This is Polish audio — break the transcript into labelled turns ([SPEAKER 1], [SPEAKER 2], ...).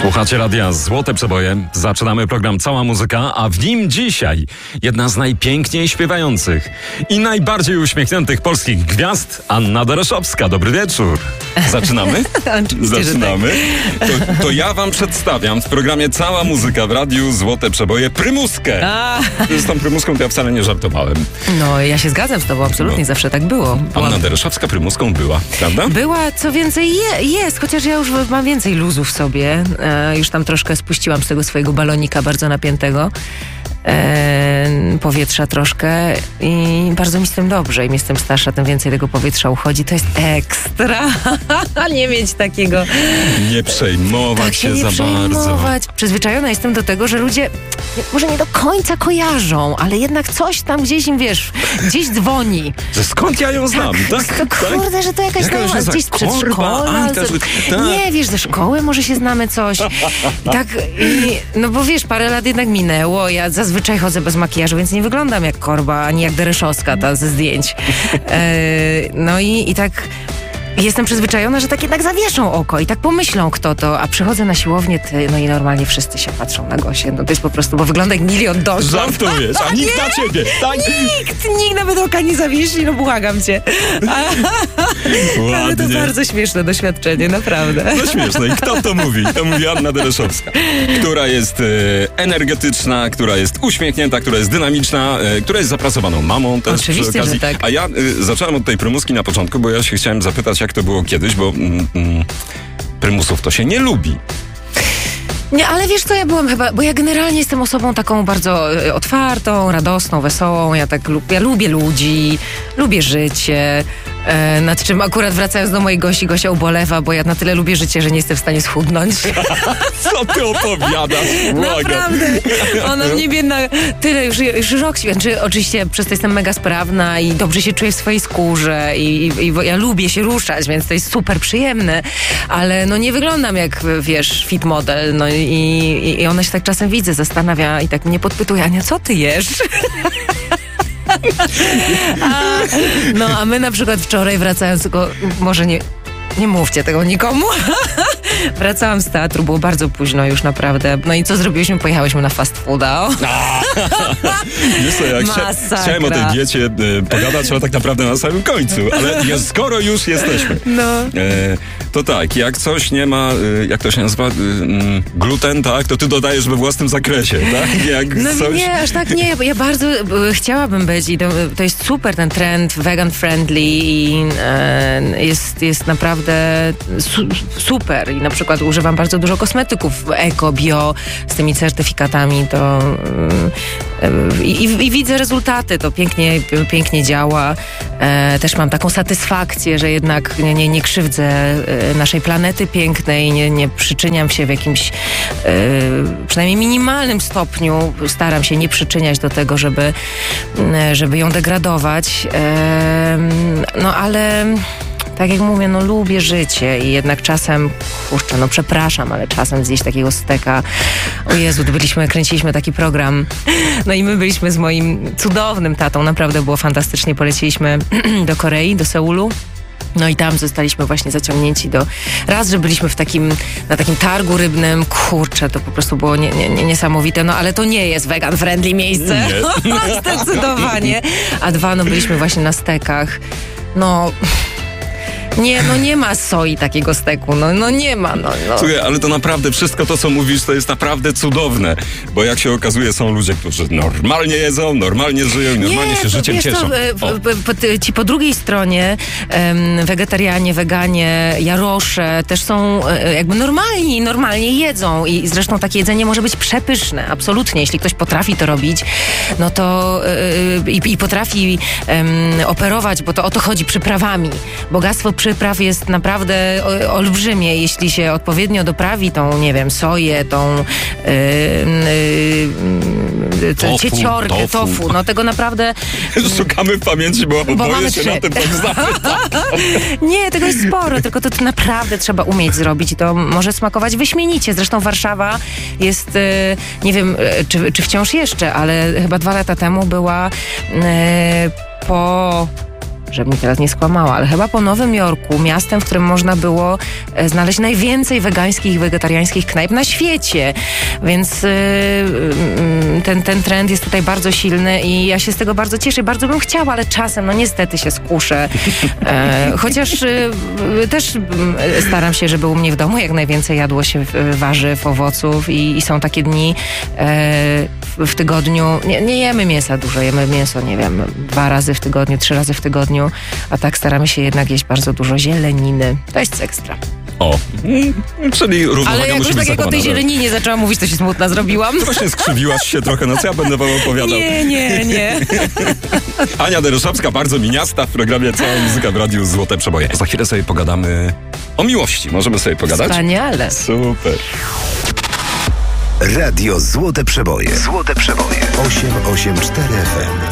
[SPEAKER 1] Słuchacie radia Złote Przeboje. Zaczynamy program Cała Muzyka, a w nim dzisiaj jedna z najpiękniej śpiewających i najbardziej uśmiechniętych polskich gwiazd, Anna Dereszowska. Dobry wieczór. Zaczynamy? Zaczynamy.
[SPEAKER 2] Tak.
[SPEAKER 1] To ja wam przedstawiam w programie Cała Muzyka w radiu Złote Przeboje Prymuskę. Z tą Prymuską to ja wcale nie żartowałem.
[SPEAKER 2] No, ja się zgadzam z tobą, absolutnie, zawsze tak było.
[SPEAKER 1] Anna Dereszowska Prymuską była, prawda?
[SPEAKER 2] Była, co więcej jest, chociaż ja już mam więcej luzu w sobie. Już tam troszkę spuściłam z tego swojego balonika bardzo napiętego. Powietrza troszkę i bardzo mi z tym dobrze. Im jestem starsza, tym więcej tego powietrza uchodzi. To jest ekstra. Nie mieć takiego...
[SPEAKER 1] Nie przejmować
[SPEAKER 2] tak
[SPEAKER 1] się za bardzo.
[SPEAKER 2] Przyzwyczajona jestem do tego, że ludzie może nie do końca kojarzą, ale jednak coś tam gdzieś im, gdzieś dzwoni.
[SPEAKER 1] Że skąd ja ją znam, tak?
[SPEAKER 2] To kurde, że to jakaś tam gdzieś z przedszkola. Nie, wiesz, ze szkoły może się znamy coś. No bo wiesz, parę lat jednak minęło. Ja zazwyczaj chodzę bez makijażu, więc nie wyglądam jak Korba, ani jak Dereszowska ta ze zdjęć. No i tak... Jestem przyzwyczajona, że tak jednak zawieszą oko i tak pomyślą, kto to, a przychodzę na siłownię, no i normalnie wszyscy się patrzą na Gosię. No to jest po prostu, bo wygląda jak milion dożów.
[SPEAKER 1] Żartujesz, a nikt na ciebie, tak?
[SPEAKER 2] Nikt nawet oka nie zawiesi, no błagam cię. Ale to bardzo śmieszne doświadczenie, naprawdę.
[SPEAKER 1] No śmieszne. I kto to mówi? To mówi Anna Dereszowska, która jest energetyczna, która jest uśmiechnięta, która jest dynamiczna, która jest zapracowaną mamą też.
[SPEAKER 2] Oczywiście,
[SPEAKER 1] przy okazji.
[SPEAKER 2] że tak.
[SPEAKER 1] A ja zacząłem od tej prymuski na początku, bo ja się chciałem zapytać, jak to było kiedyś, bo prymusów to się nie lubi.
[SPEAKER 2] Nie, ale wiesz co, ja byłam chyba, bo ja generalnie jestem osobą taką bardzo otwartą, radosną, wesołą, ja lubię ludzi, lubię życie, nad czym akurat wracając do mojej Gosi, Gosia ubolewa, bo ja na tyle lubię życie, że nie jestem w stanie schudnąć.
[SPEAKER 1] Co ty opowiadasz?
[SPEAKER 2] Naprawdę. Ona mnie biedna, tyle, już rok, znaczy oczywiście przez to jestem mega sprawna i dobrze się czuję w swojej skórze i ja lubię się ruszać, więc to jest super przyjemne, ale no nie wyglądam jak, wiesz, fit model, no i ona się tak czasem widzę, zastanawia i tak mnie podpytuje, Ania, co ty jesz? A my na przykład wczoraj wracając, tylko może nie mówcie tego nikomu. Wracałam z teatru, było bardzo późno już naprawdę. No i co zrobiliśmy? Pojechałyśmy na fast fooda.
[SPEAKER 1] Wiesz co, chciałem o tej diecie pogadać, ale tak naprawdę na samym końcu. Ale skoro już jesteśmy, to tak, jak coś nie ma, jak to się nazywa, gluten, tak, to ty dodajesz we własnym zakresie, tak?
[SPEAKER 2] Nie, aż tak nie. Ja bardzo chciałabym być i to jest super ten trend vegan friendly i jest naprawdę super. I na przykład używam bardzo dużo kosmetyków eko, bio, z tymi certyfikatami, i widzę rezultaty, to pięknie działa. Też mam taką satysfakcję, że jednak nie krzywdzę naszej planety pięknej, nie przyczyniam się w jakimś przynajmniej minimalnym stopniu, staram się nie przyczyniać do tego, żeby ją degradować. No ale... Tak jak mówię, lubię życie i jednak czasem, przepraszam, ale czasem zjeść takiego steka. O Jezu, kręciliśmy taki program. No i my byliśmy z moim cudownym tatą, naprawdę było fantastycznie. Poleciliśmy do Korei, do Seulu. No i tam zostaliśmy właśnie zaciągnięci że byliśmy na takim targu rybnym. To po prostu było niesamowite. No ale to nie jest vegan friendly miejsce. Zdecydowanie. A dwa, byliśmy właśnie na stekach. Nie ma soi takiego steku, nie ma,
[SPEAKER 1] Słuchaj, ale to naprawdę wszystko to, co mówisz, to jest naprawdę cudowne, bo jak się okazuje, są ludzie, którzy normalnie jedzą, normalnie żyją, normalnie się życiem cieszą.
[SPEAKER 2] Ci po drugiej stronie wegetarianie, weganie, jarosze też są jakby normalnie jedzą i zresztą takie jedzenie może być przepyszne, absolutnie, jeśli ktoś potrafi to robić, no to i potrafi operować, bo to o to chodzi przyprawami. Bogactwo przypraw jest naprawdę olbrzymie, jeśli się odpowiednio doprawi tą, soję, tą cieciorkę, tofu. Tego naprawdę...
[SPEAKER 1] Szukamy w pamięci, bo oboje się na tym tak znamy.
[SPEAKER 2] Nie, tego jest sporo, tylko to naprawdę trzeba umieć zrobić i to może smakować wyśmienicie. Zresztą Warszawa jest, nie wiem, czy wciąż jeszcze, ale chyba 2 lata temu była żebym teraz nie skłamała, ale chyba po Nowym Jorku, miastem, w którym można było znaleźć najwięcej wegańskich i wegetariańskich knajp na świecie. Więc ten trend jest tutaj bardzo silny i ja się z tego bardzo cieszę. Bardzo bym chciała, ale czasem, no niestety się skuszę. Chociaż też staram się, żeby u mnie w domu jak najwięcej jadło się warzyw, owoców i są takie dni w tygodniu. Nie jemy mięsa dużo, jemy mięso, nie wiem, 2 razy w tygodniu, 3 razy w tygodniu, a tak staramy się jednak jeść bardzo dużo zieleniny. To jest ekstra.
[SPEAKER 1] O, czyli równowaga musi być
[SPEAKER 2] tak jak o tej zieleninie zaczęłam mówić, to się smutna zrobiłam.
[SPEAKER 1] To właśnie skrzywiłaś się trochę, no co ja będę wam opowiadał?
[SPEAKER 2] Nie.
[SPEAKER 1] Ania Dereszowska, bardzo miniasta w programie Cała Muzyka w Radiu Złote Przeboje. Za chwilę sobie pogadamy o miłości. Możemy sobie pogadać?
[SPEAKER 2] Wspaniale.
[SPEAKER 1] Super.
[SPEAKER 3] Radio Złote Przeboje. Złote Przeboje. 884 FM.